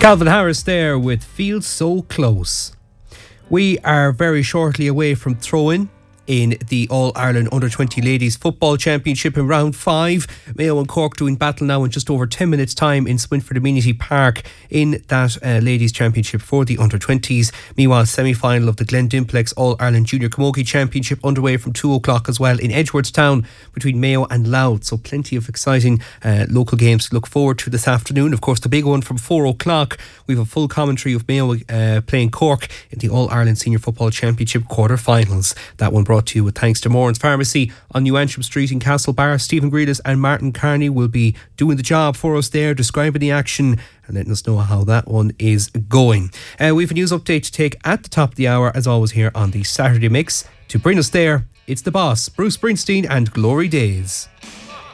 Calvin Harris there with Feel So Close. We are very shortly away from throw-in in the All-Ireland Under-20 Ladies Football Championship in round 5. Mayo and Cork doing battle now in just over 10 minutes time in Swinford Amenity Park in that Ladies Championship for the Under-20s. Meanwhile, semi-final of the Glen Dimplex All-Ireland Junior Camogie Championship underway from 2 o'clock as well in Edgeworthstown between Mayo and Louth. So plenty of exciting local games to look forward to this afternoon. Of course, the big one from 4 o'clock, we have a full commentary of Mayo playing Cork in the All-Ireland Senior Football Championship quarter-finals. That one brought to you with thanks to Moran's Pharmacy on New Antrim Street in Castlebar. Stephen Grealis and Martin Carney will be doing the job for us there, describing the action and letting us know how that one is going. We have a news update to take at the top of the hour, as always, here on the Saturday Mix. To bring us there, it's the boss, Bruce Springsteen and Glory Days.